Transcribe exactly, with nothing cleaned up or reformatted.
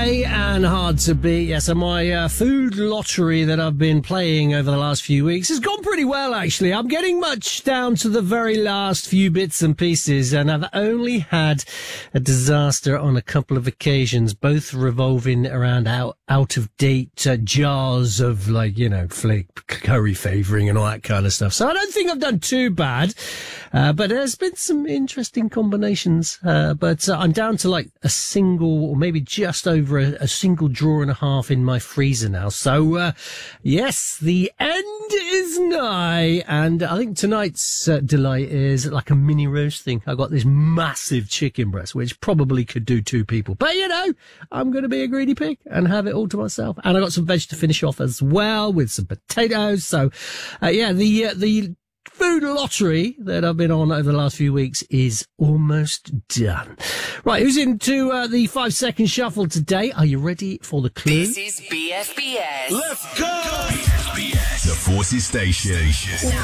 Dre and Hard to Beat. Yes, and my uh, food lottery that I've been playing over the last few weeks has gone pretty well, actually. I'm getting much down to the very last few bits and pieces, and I've only had a disaster on a couple of occasions, both revolving around out, out-of-date uh, jars of, like, you know, flake curry favouring and all that kind of stuff. So I don't think I've done too bad, uh, but there's been some interesting combinations, uh, but uh, I'm down to, like, a single, or maybe just over a, a single drawer and a half in my freezer now. So, uh, yes, the end is nigh, and I think tonight's uh, delight is like a mini roast thing. I got this massive chicken breast, which probably could do two people, but you know, I'm going to be a greedy pig and have it all to myself. And I got some veg to finish off as well with some potatoes. So, uh, yeah, the uh, the food lottery that I've been on over the last few weeks is almost done. Right, who's into uh, the five second shuffle today? Are you ready for the clue? This is B F B S. Let's go! B F B S, the Forces Station.